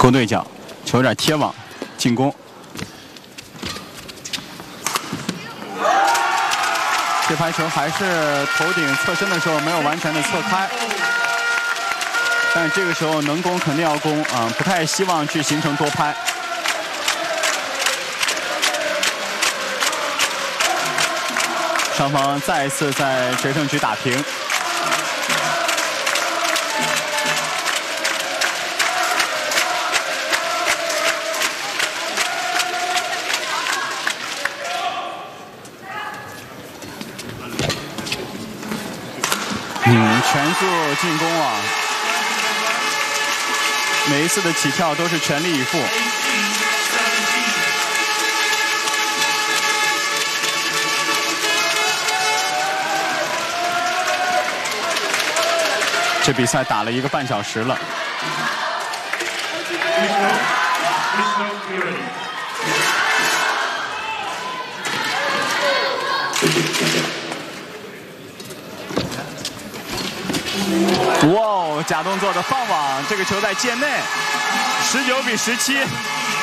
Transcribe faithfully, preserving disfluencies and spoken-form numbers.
勾对角，球有点贴网，进攻。这拍球还是头顶侧身的时候没有完全的侧开，但是这个时候能攻肯定要攻啊，不太希望去形成多拍。双方再一次在决胜局打平。 嗯，全速进攻啊！每一次的起跳都是全力以赴。这比赛打了一个半小时了。 哇哦！假动作的放网，这个球在界内，十九比十七。